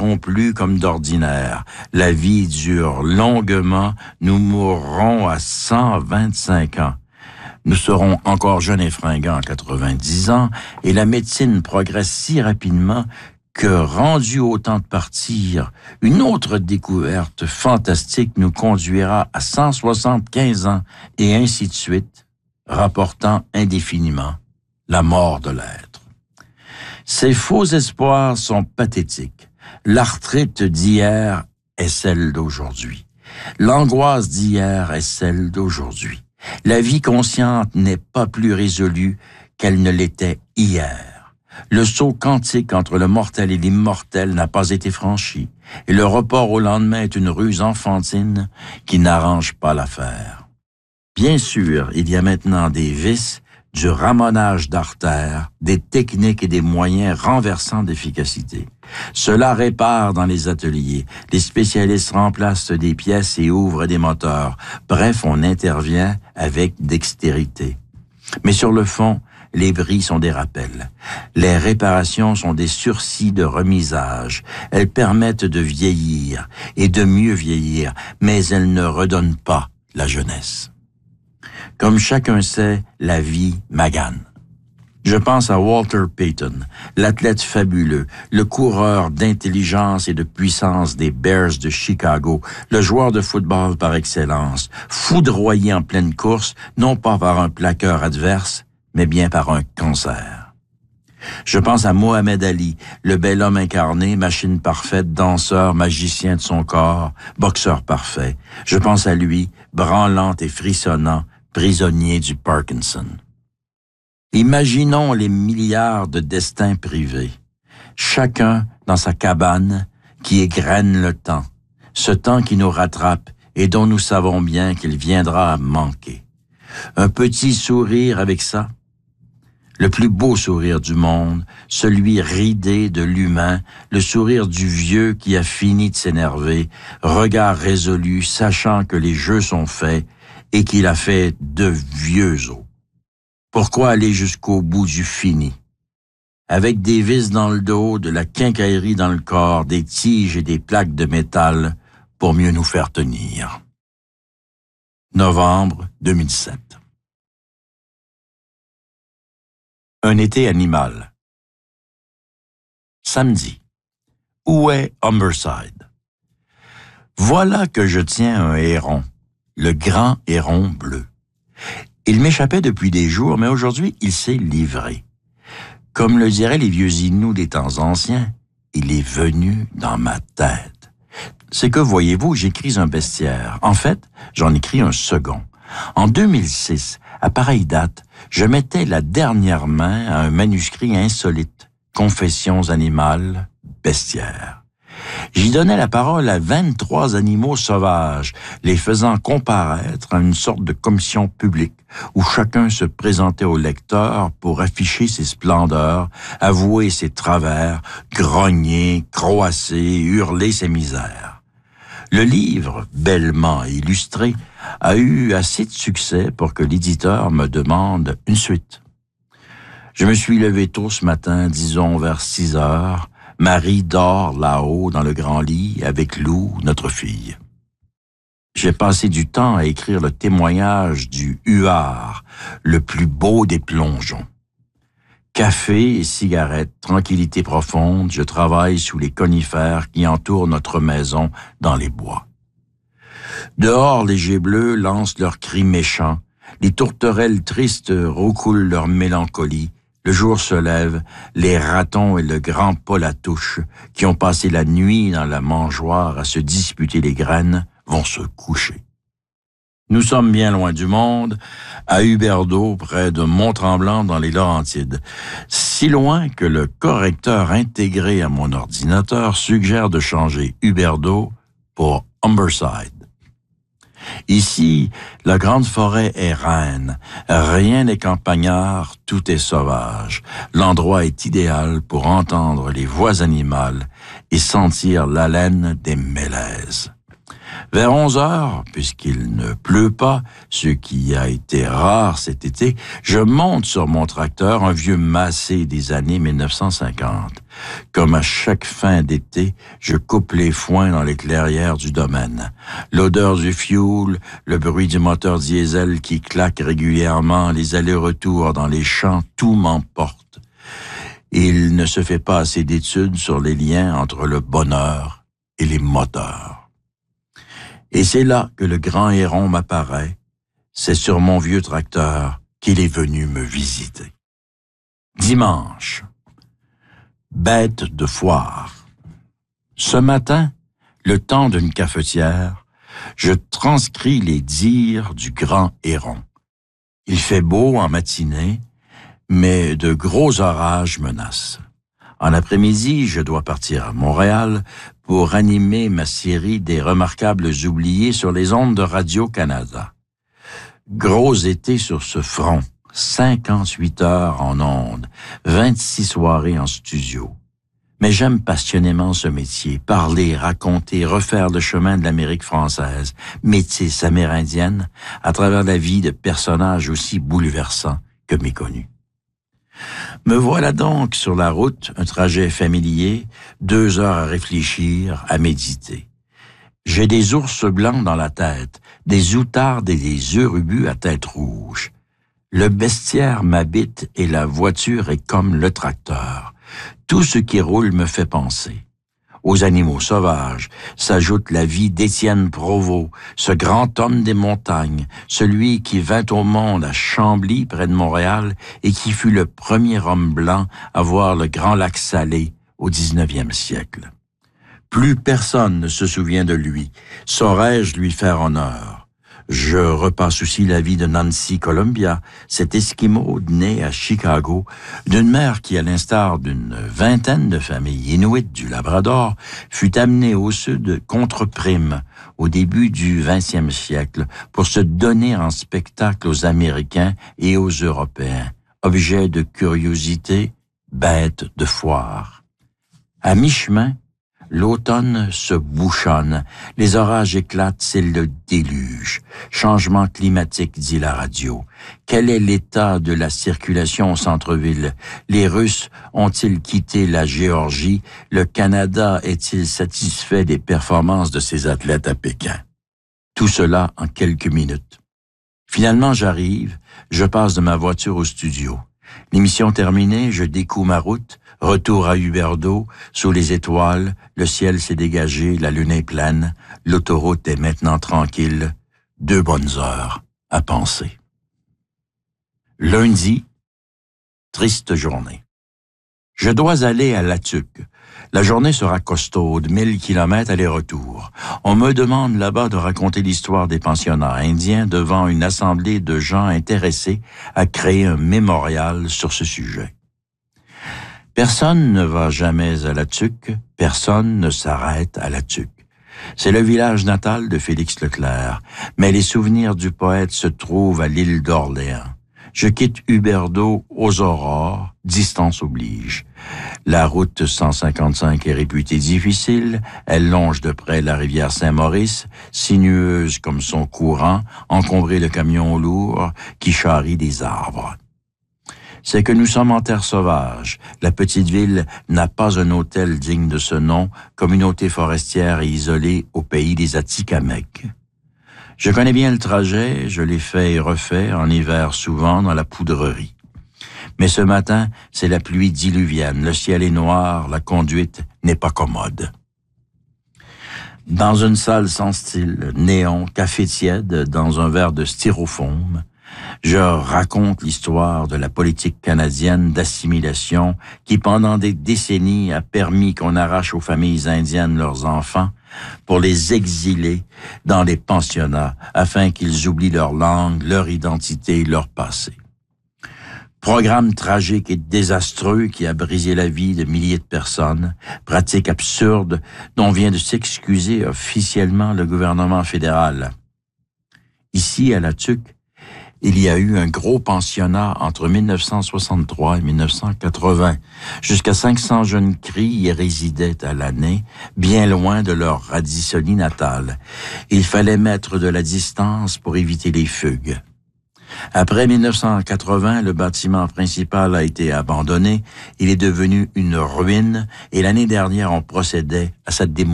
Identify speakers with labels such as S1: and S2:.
S1: vivrons plus comme d'ordinaire. La vie dure longuement, nous mourrons à 125 ans. Nous serons encore jeunes et fringants à 90 ans, et la médecine progresse si rapidement que, rendu au temps de partir, une autre découverte fantastique nous conduira à 175 ans, et ainsi de suite, rapportant indéfiniment la mort de l'être. Ces faux espoirs sont pathétiques. L'arthrite d'hier est celle d'aujourd'hui. L'angoisse d'hier est celle d'aujourd'hui. La vie consciente n'est pas plus résolue qu'elle ne l'était hier. Le saut quantique entre le mortel et l'immortel n'a pas été franchi, et le report au lendemain est une ruse enfantine qui n'arrange pas l'affaire. Bien sûr, il y a maintenant des vices, du ramonage d'artères, des techniques et des moyens renversants d'efficacité. Cela répare dans les ateliers. Les spécialistes remplacent des pièces et ouvrent des moteurs. Bref, on intervient avec dextérité. Mais sur le fond, les bris sont des rappels. Les réparations sont des sursis de remisage. Elles permettent de vieillir et de mieux vieillir, mais elles ne redonnent pas la jeunesse. Comme chacun sait, la vie magane. Je pense à Walter Payton, l'athlète fabuleux, le coureur d'intelligence et de puissance des Bears de Chicago, le joueur de football par excellence, foudroyé en pleine course, non pas par un plaqueur adverse, mais bien par un cancer. Je pense à Mohamed Ali, le bel homme incarné, machine parfaite, danseur, magicien de son corps, boxeur parfait. Je pense à lui, branlant et frissonnant, prisonnier du Parkinson. Imaginons les milliards de destins privés, chacun dans sa cabane qui égrène le temps, ce temps qui nous rattrape et dont nous savons bien qu'il viendra à manquer. Un petit sourire avec ça, le plus beau sourire du monde, celui ridé de l'humain, le sourire du vieux qui a fini de s'énerver, regard résolu, sachant que les jeux sont faits et qu'il a fait de vieux os. Pourquoi aller jusqu'au bout du fini? Avec des vis dans le dos, de la quincaillerie dans le corps, des tiges et des plaques de métal pour mieux nous faire tenir. Novembre 2007. Un été animal. Samedi. Où est Humberside? Voilà que je tiens un héron, le grand héron bleu. Il m'échappait depuis des jours, mais aujourd'hui, il s'est livré. Comme le diraient les vieux Inuits des temps anciens, il est venu dans ma tête. C'est que, voyez-vous, j'écris un bestiaire. En fait, j'en écris un second. En 2006, à pareille date, je mettais la dernière main à un manuscrit insolite, Confessions animales, bestiaire. J'y donnais la parole à 23 animaux sauvages, les faisant comparaître à une sorte de commission publique où chacun se présentait au lecteur pour afficher ses splendeurs, avouer ses travers, grogner, croasser, hurler ses misères. Le livre, bellement illustré, a eu assez de succès pour que l'éditeur me demande une suite. Je me suis levé tôt ce matin, disons vers 6 heures. Marie dort là-haut dans le grand lit avec Lou, notre fille. J'ai passé du temps à écrire le témoignage du huard, le plus beau des plongeons. Café et cigarettes, tranquillité profonde, je travaille sous les conifères qui entourent notre maison dans les bois. Dehors, les geais bleus lancent leurs cris méchants, les tourterelles tristes roucoulent leur mélancolie. Le jour se lève, les ratons et le grand Paul à touche, qui ont passé la nuit dans la mangeoire à se disputer les graines, vont se coucher. Nous sommes bien loin du monde, à Huberdeau, près de Mont-Tremblant dans les Laurentides. Si loin que le correcteur intégré à mon ordinateur suggère de changer Huberdeau pour Humberside. Ici, la grande forêt est reine. Rien n'est campagnard, tout est sauvage. L'endroit est idéal pour entendre les voix animales et sentir l'haleine des mélèzes. Vers 11 heures, puisqu'il ne pleut pas, ce qui a été rare cet été, je monte sur mon tracteur, un vieux massé des années 1950. Comme à chaque fin d'été, je coupe les foins dans les clairières du domaine. L'odeur du fioul, le bruit du moteur diesel qui claque régulièrement, les allers-retours dans les champs, tout m'emporte. Il ne se fait pas assez d'études sur les liens entre le bonheur et les moteurs. Et c'est là que le grand héron m'apparaît. C'est sur mon vieux tracteur qu'il est venu me visiter. Dimanche. Bête de foire. Ce matin, le temps d'une cafetière, je transcris les dires du grand héron. Il fait beau en matinée, mais de gros orages menacent. En après-midi, je dois partir à Montréal pour animer ma série des remarquables oubliés sur les ondes de Radio-Canada. Gros été sur ce front, 58 heures en ondes, 26 soirées en studio. Mais j'aime passionnément ce métier, parler, raconter, refaire le chemin de l'Amérique française, métisse amérindienne, à travers la vie de personnages aussi bouleversants que méconnus. Me voilà donc sur la route, un trajet familier, 2 heures à réfléchir, à méditer. J'ai des ours blancs dans la tête, des outardes et des urubus à tête rouge. Le bestiaire m'habite et la voiture est comme le tracteur. Tout ce qui roule me fait penser. Aux animaux sauvages s'ajoute la vie d'Étienne Provost, ce grand homme des montagnes, celui qui vint au monde à Chambly, près de Montréal, et qui fut le premier homme blanc à voir le Grand Lac Salé au 19e siècle. Plus personne ne se souvient de lui. Saurais-je lui faire honneur? Je repasse aussi la vie de Nancy Columbia, cet Esquimau né à Chicago, d'une mère qui, à l'instar d'une vingtaine de familles inuites du Labrador, fut amenée au sud contre prime au début du 20e siècle pour se donner en spectacle aux Américains et aux Européens, objet de curiosité, bête de foire. À mi-chemin, l'automne se bouchonne, les orages éclatent, c'est le déluge. Changement climatique, dit la radio. Quel est l'état de la circulation au centre-ville? Les Russes ont-ils quitté la Géorgie? Le Canada est-il satisfait des performances de ses athlètes à Pékin? Tout cela en quelques minutes. Finalement, j'arrive, je passe de ma voiture au studio. L'émission terminée, je découvre ma route, retour à Huberdeau, sous les étoiles, le ciel s'est dégagé, la lune est pleine, l'autoroute est maintenant tranquille, 2 bonnes heures à penser. Lundi, triste journée. Je dois aller à Latuc. La journée sera costaude, 1000 kilomètres aller-retour. On me demande là-bas de raconter l'histoire des pensionnats indiens devant une assemblée de gens intéressés à créer un mémorial sur ce sujet. Personne ne va jamais à Latuc, personne ne s'arrête à Latuc. C'est le village natal de Félix Leclerc, mais les souvenirs du poète se trouvent à l'île d'Orléans. Je quitte Huberdeau aux aurores, distance oblige. La route 155 est réputée difficile, elle longe de près la rivière Saint-Maurice, sinueuse comme son courant, encombrée de camions lourds qui charrient des arbres. C'est que nous sommes en terre sauvage. La petite ville n'a pas un hôtel digne de ce nom, communauté forestière et isolée au pays des Atikamekw. Je connais bien le trajet, je l'ai fait et refait, en hiver souvent, dans la poudrerie. Mais ce matin, c'est la pluie diluvienne, le ciel est noir, la conduite n'est pas commode. Dans une salle sans style, néon, café tiède, dans un verre de styrofoam, je raconte l'histoire de la politique canadienne d'assimilation qui, pendant des décennies, a permis qu'on arrache aux familles indiennes leurs enfants pour les exiler dans les pensionnats afin qu'ils oublient leur langue, leur identité, leur passé. Programme tragique et désastreux qui a brisé la vie de milliers de personnes, pratique absurde dont vient de s'excuser officiellement le gouvernement fédéral. Ici, à Latuc, Il y a eu un gros pensionnat entre 1963 et 1980. Jusqu'à 500 jeunes cris y résidaient à l'année, bien loin de leur Radicoli natale. Il fallait mettre de la distance pour éviter les fugues. Après 1980, le bâtiment principal a été abandonné. Il est devenu une ruine et l'année dernière, on procédait à sa démolition.